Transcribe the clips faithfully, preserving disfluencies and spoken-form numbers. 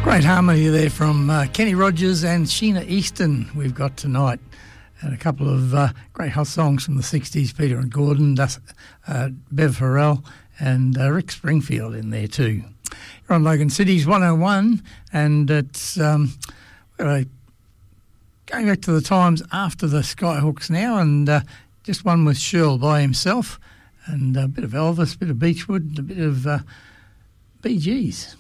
Great harmony there from uh, Kenny Rogers and Sheena Easton we've got tonight. And a couple of uh, great hot songs from the sixties, Peter and Gordon, Das, uh, Bev Farrell and uh, Rick Springfield in there too. You're on Logan Cities one oh one, and it's um, uh, going back to the times after the Skyhooks now, and uh, just one with Shirl by himself, and a bit of Elvis, a bit of Beachwood, a bit of uh, Bee Gees.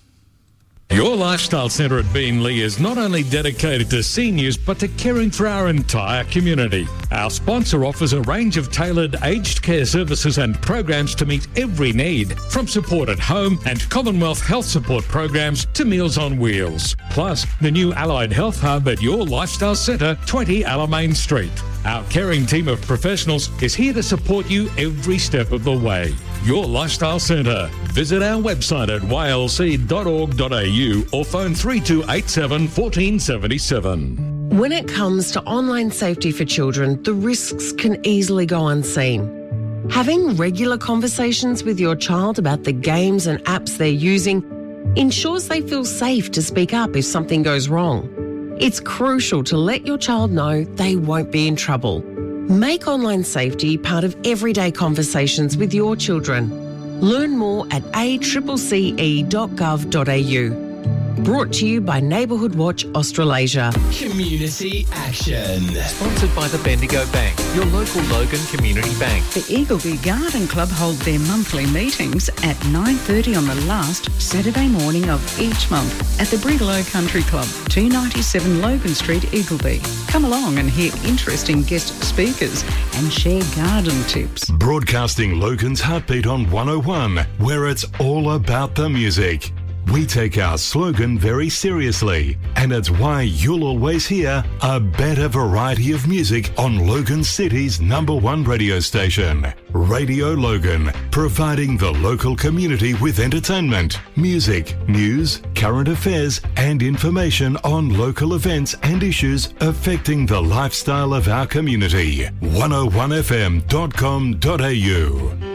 Your Lifestyle Centre at Beenleigh is not only dedicated to seniors but to caring for our entire community. Our sponsor offers a range of tailored aged care services and programs to meet every need, from support at home and Commonwealth health support programs to Meals on Wheels. Plus, the new Allied Health Hub at Your Lifestyle Centre, twenty Alamein Street. Our caring team of professionals is here to support you every step of the way. Your Lifestyle Centre. Visit our website at y l c dot org dot a u or phone three two eight seven, one four seven seven. When it comes to online safety for children, the risks can easily go unseen. Having regular conversations with your child about the games and apps they're using ensures they feel safe to speak up if something goes wrong. It's crucial to let your child know they won't be in trouble. Make online safety part of everyday conversations with your children. Learn more at a c c c e dot gov dot a u. Brought to you by Neighbourhood Watch Australasia. Community Action. Sponsored by the Bendigo Bank, your local Logan Community Bank. The Eagleby Garden Club hold their monthly meetings at nine thirty on the last Saturday morning of each month at the Brigalow Country Club, two ninety-seven Logan Street, Eagleby. Come along and hear interesting guest speakers and share garden tips. Broadcasting Logan's Heartbeat on one oh one, where it's all about the music. We take our slogan very seriously, and it's why you'll always hear a better variety of music on Logan City's number one radio station. Radio Logan, providing the local community with entertainment, music, news, current affairs, and information on local events and issues affecting the lifestyle of our community. one oh one f m dot com dot a u.